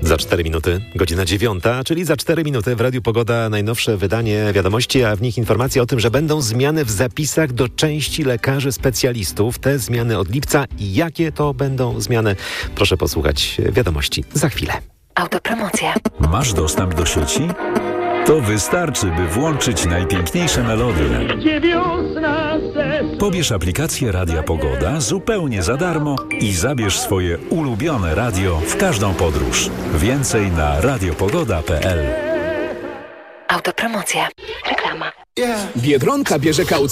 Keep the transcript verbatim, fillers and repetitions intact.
Za cztery minuty, godzina dziewiąta, czyli za cztery minuty w Radiu Pogoda najnowsze wydanie wiadomości, a w nich informacje o tym, że będą zmiany w zapisach do części lekarzy specjalistów. Te zmiany od lipca i jakie to będą zmiany? Proszę posłuchać wiadomości za chwilę. Autopromocja. Masz dostęp do sieci? To wystarczy, by włączyć najpiękniejsze melodie. Pobierz aplikację Radia Pogoda zupełnie za darmo i zabierz swoje ulubione radio w każdą podróż. Więcej na radiopogoda kropka p l. Autopromocja. Reklama. Biedronka bierze kaucję